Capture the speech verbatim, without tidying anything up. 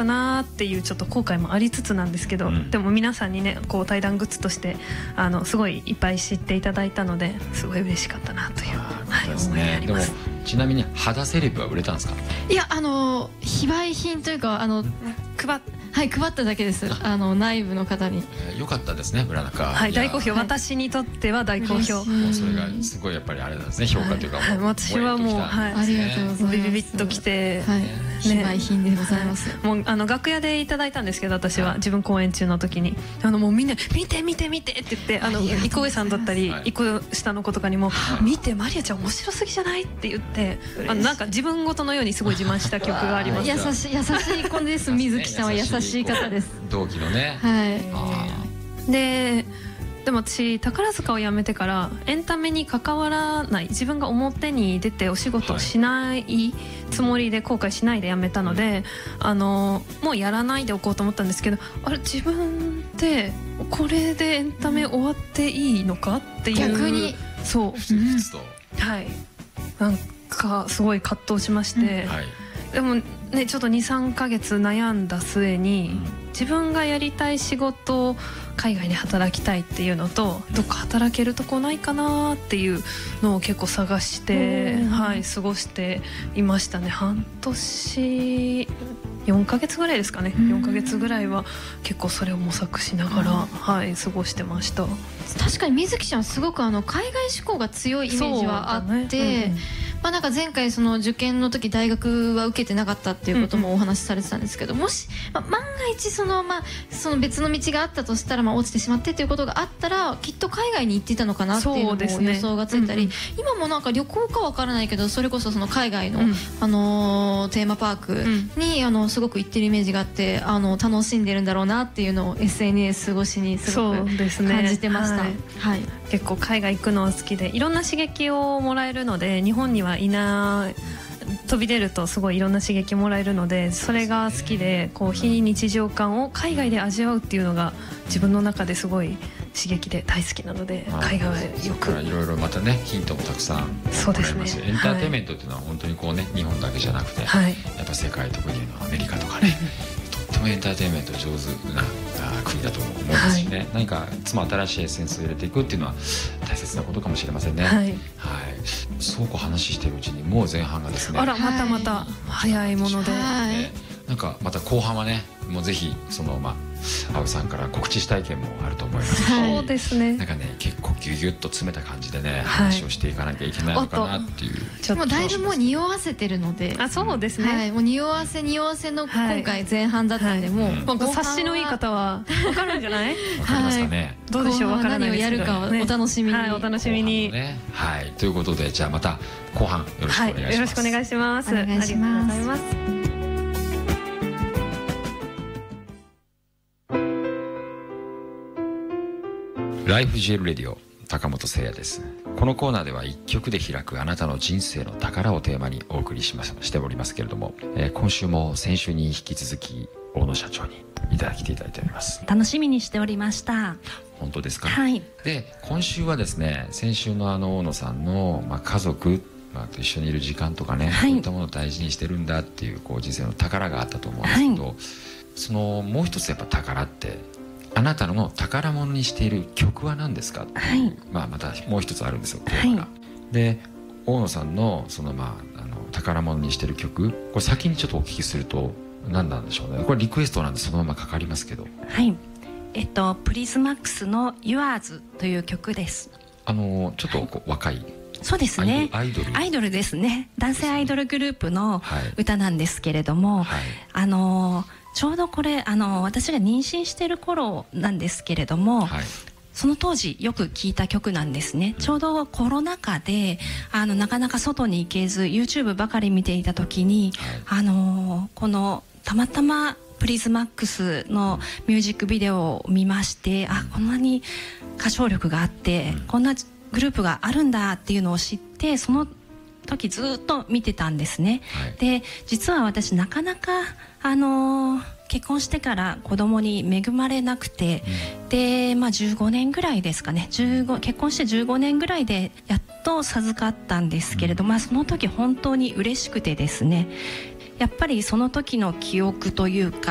ったなっていうちょっと後悔もありつつなんですけど、うん、でも皆さんにねこう対談グッズとしてあのすごいいっぱい知っていただいたのですごい嬉しかったなという、はい、思いがあります。 でもちなみに肌セレブは売れたんですか？ いや、あの非売品というかあの配っはい、配っただけです。あの内部の方に。 良かったですね、村中。 はい、大好評。私にとっては大好評。 もうそれがすごいやっぱりあれなんですね、評価というか。 私はもう、はい、 ありがとうございます。 ビビビッときて、 はい、非売品でございます。 もうあの楽屋でいただいたんですけど、私は自分公演中の時に、あのもうみんな見て見て見てって言って、あのいこうえさんだったり、いこ下の子とかにも見てマリアちゃん面白すぎじゃないって言って、あのなんか自分ごとのようにすごい自慢した曲があります。 優しい優しい子です。水木さんは優しい方です。 同期のね。 はい。 ででも私宝塚を辞めてからエンタメに関わらない、自分が表に出てお仕事をしないつもりで後悔しないで辞めたので、あのもうやらないでおこうと思ったんですけど、あれ自分ってこれでエンタメ終わっていいのかっていう、 逆にそう、うん、はい、なんかすごい葛藤しまして、うん、はい、でもねちょっと にさんかげつ悩んだ末に、うん、自分がやりたい仕事を海外で働きたいっていうのと、どっか働けるとこないかなっていうのを結構探して、はい、過ごしていましたね。半年よんかげつぐらいですかね。よんかげつぐらいは結構それを模索しながら、はい、過ごしてました。 確かに水木ちゃんはすごくあの海外志向が強いイメージはあって、ね、うん、まあなんか前回その受験の時大学は受けてなかったっていうこともお話しされてたんですけど、もし、まあ、万が一その、まあ、その別の道があったとしたら、まあ、落ちてしまってということがあったらきっと海外に行っていたのかなっていうのも予想がついたり、ね、うんうん、今もなんか旅行かわからないけどそれこそその海外の、うん、あのー、テーマパークに、うん、あのすごく行ってるイメージがあって、あの楽しんでるんだろうなっていうのを エスエヌエス 越しにすごく感じてました。はい、 結構海外行くのは好きでいろんな刺激をもらえるので、日本にはいない飛び出るとすごいいろんな刺激もらえるので、それが好きでこう非日常感を海外で味わうっていうのが自分の中ですごい刺激で大好きなので、海外はよくいろいろまたねヒントもたくさんもらえます。そうですね、エンターテインメントっていうのは本当にこうね、日本だけじゃなくて、はい、やっぱ世界特にアメリカとかねとってもエンターテインメント上手な国だと思いますしね、はい、何かいつも新しいエッセンスを入れていくっていうのは大切なことかもしれませんね。はい、はい、そうこう話しているうちにもう前半がですね、 あらまたまた早いもので、はい、 なんかまた後半はね、もうぜひそのまあ青さんから告知したい件もあると思いますし、 そうですね、 なんかね結構ギュギュッと詰めた感じでね、話をしていかなきゃいけないのかなっていう、 はい、もうだいぶもう匂わせてるので、 あ、そうですね、はい、 もう匂わせ匂わせの今回前半だったんで、はい、もう、はい、 もう察しのいい方は分かるんじゃない？ 分かりますかね、はい、 どうでしょう、分からないですけど、 何をやるかをお楽しみに、 ね、はい、お楽しみに、 ね、はい、ということでじゃあまた後半よろしくお願いします。はい、 よろしくお願いします。 お願いします。ありがとうございます。 ライフジェルレディオ高本誠也です。このコーナーでは一曲で開くあなたの人生の宝をテーマにお送りしましておりますけれども、えー、今週も先週に引き続き大野社長にいただきていただいております。 楽しみにしておりました。 本当ですか？ はい。 で今週はですね、先週のあの大野さんの、まあ、家族、まあ、と一緒にいる時間とかね、はい、そういったものを大事にしてるんだっていう、こう人生の宝があったと思うんですけど、はい、そのもう一つやっぱ宝ってあなたの宝物にしている曲は何ですかっていう、はい、まあ、またもう一つあるんですよ、テーマが。はい、で大野さんのその、まあ、あの宝物にしている曲、これ先にちょっとお聞きすると何なんでしょうね。これリクエストなんでそのままかかりますけど、 はい、えっとプリズマックスの Yours という曲です。 あのちょっとこう、はい、若い、 そうですね、 アイドルアイドルですね、男性アイドルグループの歌なんですけれども、はい、あのちょうどこれあの私が妊娠している頃なんですけれども、はい、その当時よく聴いた曲なんですね。うん、ちょうどコロナ禍であのなかなか外に行けず YouTube ばかり見ていた時に、はい、あのこのたまたまプリズマックスのミュージックビデオを見まして、うん、あ、こんなに歌唱力があって、うん、こんなグループがあるんだっていうのを知って、その時ずっと見てたんですね。はい、で実は私なかなかあのー、結婚してから子供に恵まれなくて、うん、で、まあ、じゅうごねんぐらいですかね、じゅうご結婚してじゅうごねんぐらいでやっと授かったんですけれど、うん、まあ、その時本当に嬉しくてですね、やっぱりその時の記憶というか